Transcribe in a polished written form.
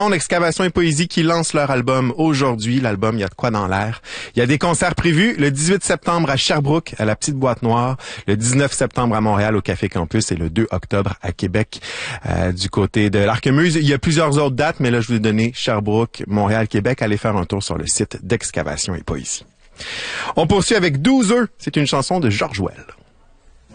Excavation et Poésie qui lance leur album aujourd'hui. L'album, il y a de quoi dans l'air. Il y a des concerts prévus le 18 septembre à Sherbrooke, à la Petite Boîte Noire, le 19 septembre à Montréal, au Café Campus, et le 2 octobre à Québec, du côté de l'Arquemuse. Il y a plusieurs autres dates, mais là, je vous ai donné Sherbrooke, Montréal, Québec. Allez faire un tour sur le site d'Excavation et Poésie. On poursuit avec 12 œufs. C'est une chanson de George Well.